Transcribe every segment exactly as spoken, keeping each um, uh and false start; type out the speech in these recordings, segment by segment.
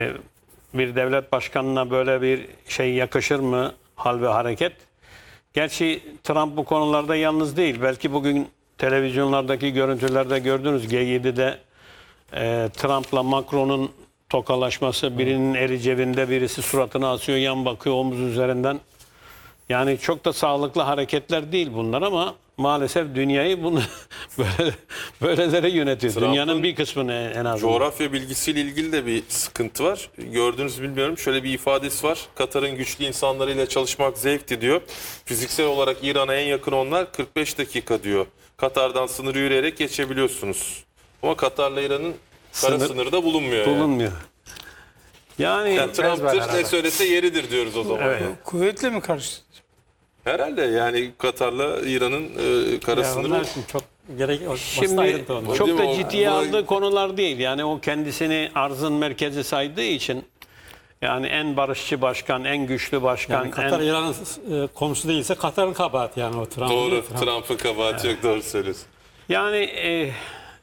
Bir devlet başkanına böyle bir şey yakışır mı, hal ve hareket? Gerçi Trump bu konularda yalnız değil. Belki bugün televizyonlardaki görüntülerde gördünüz, G yedi'de e, Trump'la Macron'un tokalaşması, birinin eli cebinde, birisi suratını asıyor, yan bakıyor omuz üzerinden. Yani çok da sağlıklı hareketler değil bunlar ama maalesef dünyayı bunu böyle böylelere yönetiyor. Trump'ın Dünyanın bir kısmını en azından. Coğrafya bilgisiyle ilgili de bir sıkıntı var. Gördünüz bilmiyorum. Şöyle bir ifadesi var. Katar'ın güçlü insanlarıyla çalışmak zevkti diyor. Fiziksel olarak İran'a en yakın onlar kırk beş dakika diyor. Katar'dan sınırı yürüyerek geçebiliyorsunuz. Ama Katar'la İran'ın kara Sınır- sınırda bulunmuyor. Bulunmuyor. Yani, Yani, yani Trump'tır ne söylese yeridir diyoruz o zaman. Evet. Yani. Kuvvetle mi karşı? Herhalde yani Katar'la İran'ın e, kara Ya sınırı. onlar için çok gerek basit şimdi ayrıntı onlar. çok Değil da mi? O- ciddiye bu- aldığı konular değil. Yani o kendisini arzın merkezi saydığı için yani en barışçı başkan, en güçlü başkan, Yani Katar en... İran'ın e, komşusu değilse Katar'ın kabahati yani o Trump. Doğru. Trump. Trump'ın kabahati yok. Doğru söylüyorsun. Yani e,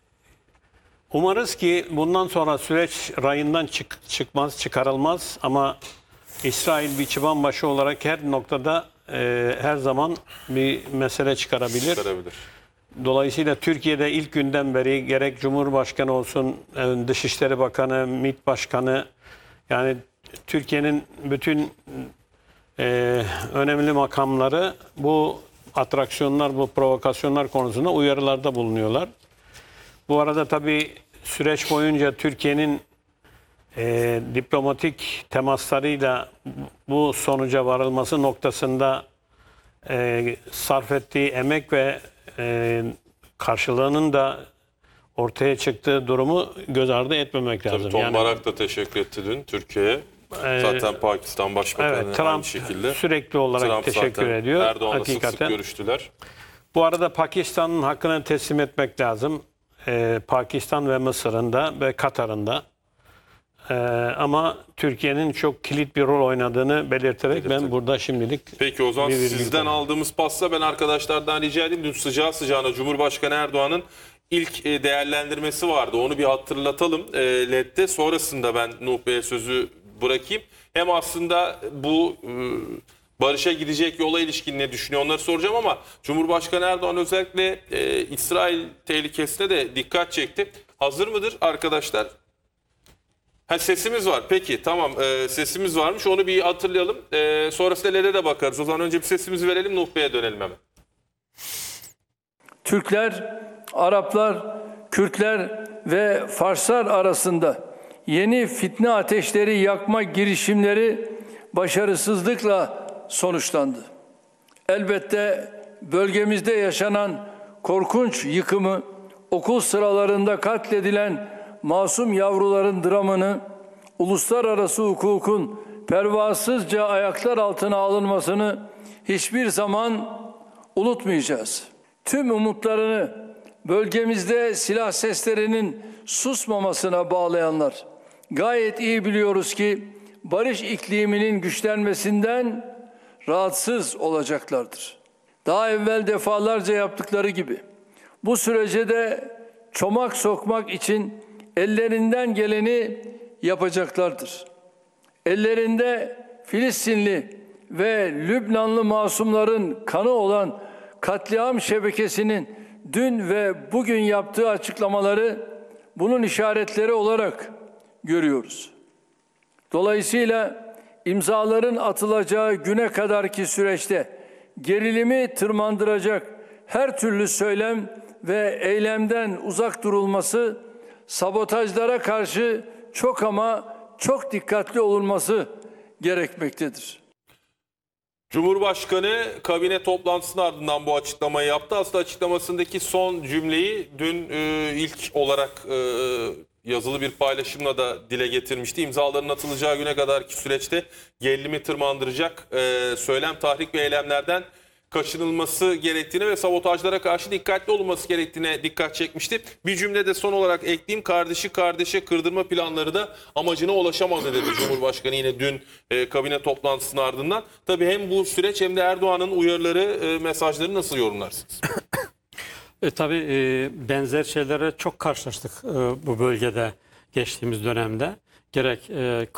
umarız ki bundan sonra süreç rayından çık, çıkmaz, çıkarılmaz ama İsrail bir çıban başı olarak her noktada e, her zaman bir mesele çıkarabilir. Çıkarabilir. Dolayısıyla Türkiye'de ilk günden beri gerek Cumhurbaşkanı olsun, e, Dışişleri Bakanı, MİT Başkanı, yani Türkiye'nin bütün e, önemli makamları bu atraksiyonlar, bu provokasyonlar konusunda uyarılarda bulunuyorlar. Bu arada tabii süreç boyunca Türkiye'nin e, diplomatik temaslarıyla bu sonuca varılması noktasında e, sarf ettiği emek ve e, karşılığının da ortaya çıktığı durumu göz ardı etmemek Tabii lazım. Tom Yani, Barak da teşekkür etti dün Türkiye'ye. e, Zaten Pakistan Başbakanı evet, aynı Trump şekilde. sürekli olarak Trump teşekkür zaten ediyor. Erdoğan'la sık sık Hakikaten. görüştüler. Bu arada Pakistan'ın hakkını teslim etmek lazım. Ee, Pakistan ve Mısır'ın da ve Katar'ın da. Ee, ama Türkiye'nin çok kilit bir rol oynadığını belirterek ben burada şimdilik... Peki o zaman bir virgül sizden koyayım. aldığımız pasla ben arkadaşlardan rica edeyim. Dün sıcağı sıcağına Cumhurbaşkanı Erdoğan'ın ilk e, değerlendirmesi vardı. Onu bir hatırlatalım e, L E D'de. Sonrasında ben Nuh Bey'e sözü bırakayım. Hem aslında bu e, barışa gidecek yola ilişkin ne düşünüyor onları soracağım ama Cumhurbaşkanı Erdoğan özellikle e, İsrail tehlikesine de dikkat çekti. Hazır mıdır arkadaşlar? Ha, sesimiz var. Peki tamam, e, sesimiz varmış. Onu bir hatırlayalım. E, sonrasında L E D'e de bakarız. O zaman önce bir sesimizi verelim. Nuh Bey'e dönelim hemen. Türkler, Araplar, Kürtler ve Farslar arasında yeni fitne ateşleri yakma girişimleri başarısızlıkla sonuçlandı. Elbette bölgemizde yaşanan korkunç yıkımı, okul sıralarında katledilen masum yavruların dramını, uluslararası hukukun pervasızca ayaklar altına alınmasını hiçbir zaman unutmayacağız. Tüm umutlarını bölgemizde silah seslerinin susmamasına bağlayanlar gayet iyi biliyoruz ki barış ikliminin güçlenmesinden rahatsız olacaklardır. Daha evvel defalarca yaptıkları gibi bu sürece de çomak sokmak için ellerinden geleni yapacaklardır. Ellerinde Filistinli ve Lübnanlı masumların kanı olan katliam şebekesinin dün ve bugün yaptığı açıklamaları bunun işaretleri olarak görüyoruz. Dolayısıyla imzaların atılacağı güne kadarki süreçte gerilimi tırmandıracak her türlü söylem ve eylemden uzak durulması, sabotajlara karşı çok ama çok dikkatli olunması gerekmektedir. Cumhurbaşkanı kabine toplantısının ardından bu açıklamayı yaptı. Aslında açıklamasındaki son cümleyi dün e, ilk olarak e, yazılı bir paylaşımla da dile getirmişti. İmzaların atılacağı güne kadarki süreçte gerilimi tırmandıracak e, söylem, tahrik ve eylemlerden kaçınılması gerektiğine ve sabotajlara karşı dikkatli olunması gerektiğine dikkat çekmişti. Bir cümlede son olarak ekleyeyim, kardeşi kardeşe kırdırma planları da amacına ulaşamadı dedi Cumhurbaşkanı yine dün e, kabine toplantısının ardından. Tabii hem bu süreç hem de Erdoğan'ın uyarıları, e, mesajları nasıl yorumlarsınız? E, tabii e, benzer şeylere çok karşılaştık e, bu bölgede geçtiğimiz dönemde. gerek e,